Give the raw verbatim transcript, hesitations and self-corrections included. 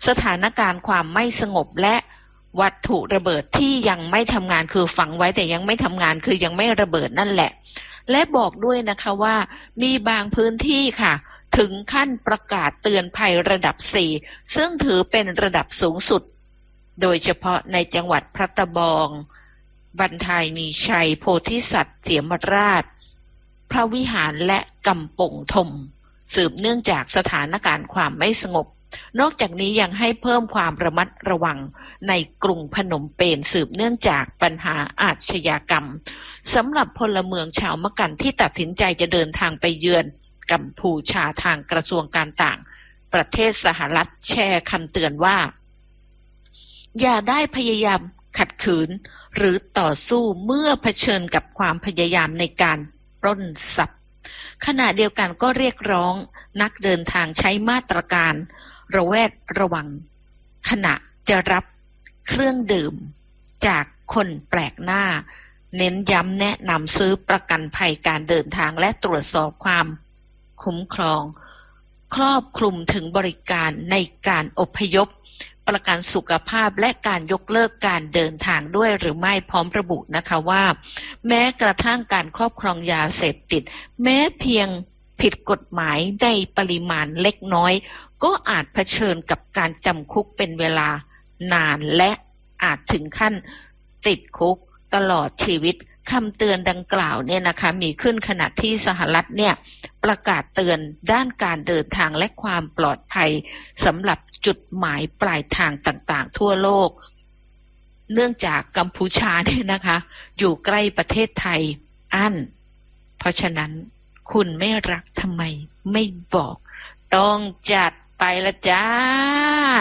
สถานการณ์ความไม่สงบและวัตถุระเบิดที่ยังไม่ทำงานคือฝังไว้แต่ยังไม่ทำงานคือยังไม่ระเบิดนั่นแหละและบอกด้วยนะคะว่ามีบางพื้นที่ค่ะถึงขั้นประกาศเตือนภัยระดับสี่ซึ่งถือเป็นระดับสูงสุดโดยเฉพาะในจังหวัดพระตะบองบรรทายมีชัยโพธิสัตว์เสียมราชพระวิหารและกำปงธมสืบเนื่องจากสถานการณ์ความไม่สงบนอกจากนี้ยังให้เพิ่มความระมัดระวังในกรุงพนมเปญสืบเนื่องจากปัญหาอาชญากรรมสำหรับพลเมืองชาวมะกันที่ตัดสินใจจะเดินทางไปเยือนกัมพูชาทางกระทรวงการต่างประเทศสหรัฐแชร์คำเตือนว่าอย่าได้พยายามขัดขืนหรือต่อสู้เมื่อเผชิญกับความพยายามในการปล้นทรัพย์ขณะเดียวกันก็เรียกร้องนักเดินทางใช้มาตรการระแวดระวังขณะจะรับเครื่องดื่มจากคนแปลกหน้าเน้นย้ำแนะนำซื้อประกันภัยการเดินทางและตรวจสอบความคุ้มครองครอบคลุมถึงบริการในการอพยพประกันสุขภาพและการยกเลิกการเดินทางด้วยหรือไม่พร้อมระบุนะคะว่าแม้กระทั่งการครอบครองยาเสพติดแม้เพียงผิดกฎหมายในปริมาณเล็กน้อยก็อาจเผชิญกับการจำคุกเป็นเวลานานและอาจถึงขั้นติดคุกตลอดชีวิตคำเตือนดังกล่าวเนี่ยนะคะมีขึ้นขณะที่สหรัฐเนี่ยประกาศเตือนด้านการเดินทางและความปลอดภัยสำหรับจุดหมายปลายทางต่างๆทั่วโลกเนื่องจากกัมพูชาเนี่ยนะคะอยู่ใกล้ประเทศไทยอันเพราะฉะนั้นคุณไม่รักทำไมไม่บอกต้องจัดไปละจ้า